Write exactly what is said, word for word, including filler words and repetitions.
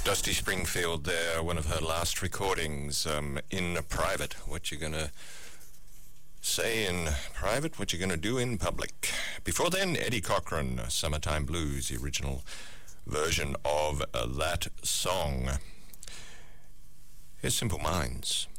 Dusty Springfield there, one of her last recordings, um, in private. What you're going to say in private, what you're going to do in public. Before then, Eddie Cochran, Summertime Blues, the original version of uh, that song. Here's Simple Minds.